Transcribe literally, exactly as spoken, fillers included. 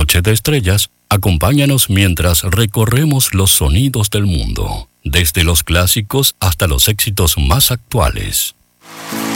Noche de Estrellas, acompáñanos mientras recorremos los sonidos del mundo, desde los clásicos hasta los éxitos más actuales.